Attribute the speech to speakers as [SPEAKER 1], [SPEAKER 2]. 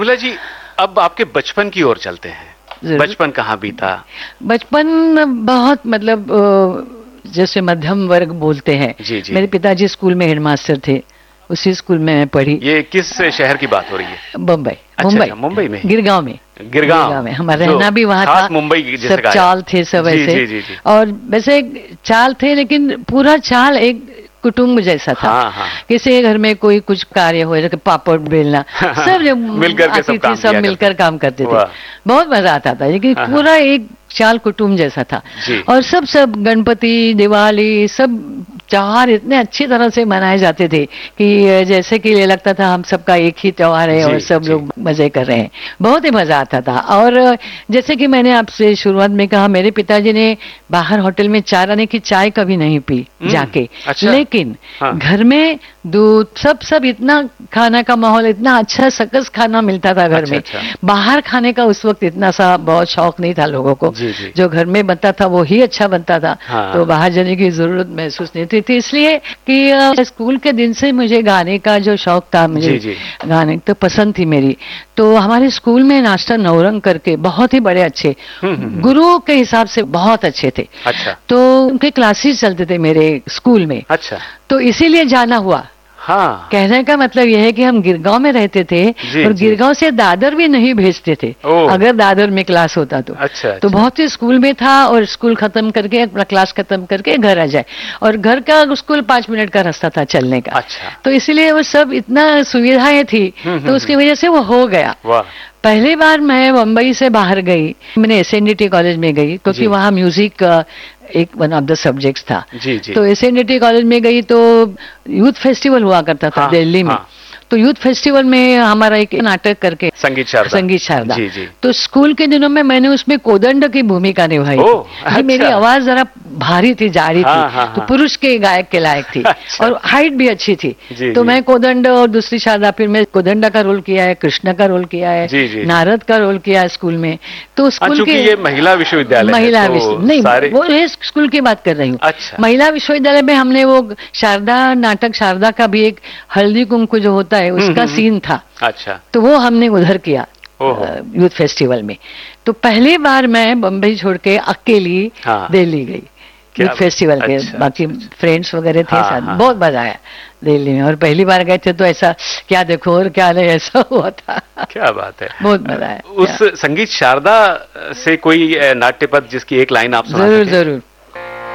[SPEAKER 1] प्रमिला जी, अब आपके बचपन की ओर चलते हैं। बचपन कहाँ बीता?
[SPEAKER 2] बचपन बहुत मतलब जैसे मध्यम वर्ग बोलते हैं।
[SPEAKER 1] जी जी।
[SPEAKER 2] मेरे पिताजी स्कूल में हेडमास्टर थे, उसी स्कूल में मैं पढ़ी।
[SPEAKER 1] ये किस शहर की बात हो रही है?
[SPEAKER 2] मुंबई।
[SPEAKER 1] अच्छा, मुंबई में,
[SPEAKER 2] गिरगांव में।
[SPEAKER 1] गिरगांव
[SPEAKER 2] में हमारा रहना भी वहाँ था।
[SPEAKER 1] मुंबई की
[SPEAKER 2] सब चाल थे, सब ऐसे।
[SPEAKER 1] जी, जी, जी।
[SPEAKER 2] और वैसे चाल थे, लेकिन पूरा चाल एक कुटुंब जैसा था।
[SPEAKER 1] हाँ।
[SPEAKER 2] किसी के घर में कोई कुछ कार्य हो, जैसे पापड़ बेलना, सब जब सब मिलकर काम करते थे। बहुत मजा आता था, लेकिन पूरा एक चाल कुटुंब जैसा था। और सब गणपति, दिवाली, सब त्योहार इतने अच्छी तरह से मनाए जाते थे कि जैसे कि ये लगता था हम सबका एक ही त्योहार है और सब लोग मजे कर रहे हैं। बहुत ही मजा आता था। और जैसे कि मैंने आपसे शुरुआत में कहा, मेरे पिताजी ने बाहर होटल में चाय आने की चाय कभी नहीं पी जाके।
[SPEAKER 1] अच्छा।
[SPEAKER 2] लेकिन घर में दूध सब इतना खाना का माहौल, इतना अच्छा सकस खाना मिलता था घर में। बाहर खाने का उस वक्त इतना सा बहुत शौक नहीं था लोगों को। जो घर में बनता था वो ही अच्छा बनता था। तो बाहर जाने की जरूरत महसूस नहीं थी। इसलिए कि स्कूल के दिन से मुझे गाने का जो शौक था, मुझे गाने तो पसंद थी मेरी। तो हमारे स्कूल में मास्टर नौरंग करके बहुत ही बड़े अच्छे, गुरु के हिसाब से बहुत अच्छे थे।
[SPEAKER 1] अच्छा।
[SPEAKER 2] तो उनके क्लासेस चलते थे मेरे स्कूल में।
[SPEAKER 1] अच्छा।
[SPEAKER 2] तो इसीलिए जाना हुआ।
[SPEAKER 1] हाँ।
[SPEAKER 2] कहने का मतलब यह है कि हम गिरगांव में रहते थे और गिरगांव से दादर भी नहीं भेजते थे अगर दादर में क्लास होता तो।
[SPEAKER 1] अच्छा।
[SPEAKER 2] तो बहुत ही स्कूल में था और स्कूल खत्म करके, अपना क्लास खत्म करके घर आ जाए, और घर का स्कूल 5 मिनट का रास्ता था चलने का।
[SPEAKER 1] अच्छा।
[SPEAKER 2] तो इसीलिए वो सब इतना सुविधाएं थी, तो उसकी वजह से वो हो गया। पहली बार मैं मुंबई से बाहर गई, मैंने SNDT कॉलेज में गई, क्योंकि वहाँ म्यूजिक एक वन ऑफ द सब्जेक्ट्स था।
[SPEAKER 1] तो
[SPEAKER 2] SNDT कॉलेज में गई तो यूथ फेस्टिवल हुआ करता था दिल्ली में। तो यूथ फेस्टिवल में हमारा एक नाटक करके, संगीत शारदा। तो स्कूल के दिनों में मैंने उसमें कोदंड की भूमिका निभाई थी। अच्छा। मेरी आवाज जरा भारी थी, जारी थी, तो पुरुष के गायक के लायक थी। अच्छा। और हाइट भी अच्छी थी। तो मैं कोदंड और दूसरी शारदा, फिर मैं कोदंडा का रोल किया है, कृष्ण का रोल किया है, नारद का रोल किया है स्कूल में। तो स्कूल के, ये
[SPEAKER 1] महिला विश्वविद्यालय,
[SPEAKER 2] नहीं वो स्कूल की बात कर रही हूँ। महिला विश्वविद्यालय में हमने वो शारदा नाटक, शारदा का भी एक हल्दी कुमकुम जो होता है उसका सीन था। अच्छा। तो वो हमने उधर किया यूथ फेस्टिवल में। तो पहली बार मैं बम्बई छोड़ के अकेली दिल्ली गई यूथ फेस्टिवल के। बाकी फ्रेंड्स वगैरह थे साथ। बहुत मजा आया दिल्ली में। और पहली बार गए थे तो ऐसा क्या देखो और क्या नहीं, ऐसा हुआ था।
[SPEAKER 1] क्या बात है,
[SPEAKER 2] बहुत मजा आया।
[SPEAKER 1] उस संगीत शारदा से कोई नाट्य पद जिसकी एक लाइन आप सुना
[SPEAKER 2] जरूर जरूर।